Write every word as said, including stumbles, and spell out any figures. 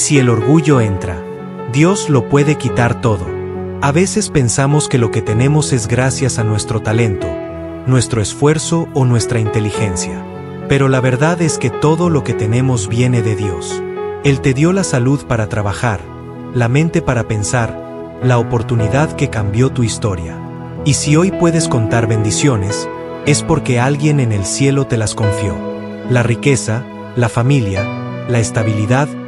si el orgullo entra, Dios lo puede quitar todo. A veces pensamos que lo que tenemos es gracias a nuestro talento, nuestro esfuerzo o nuestra inteligencia. Pero la verdad es que todo lo que tenemos viene de Dios. Él te dio la salud para trabajar, la mente para pensar, la oportunidad que cambió tu historia. Y si hoy puedes contar bendiciones, es porque alguien en el cielo te las confió. La riqueza, la familia, la estabilidad,